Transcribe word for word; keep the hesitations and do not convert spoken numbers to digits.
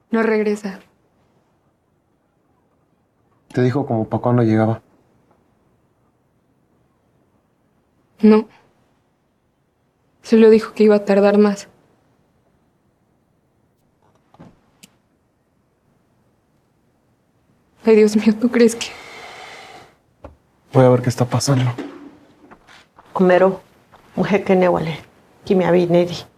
No regresa. Te dijo como para cuándo llegaba. No. Solo dijo que iba a tardar más. Ay, Dios mío, ¿tú crees que...? Voy a ver qué está pasando. Homero, mujer que ne wale, que me había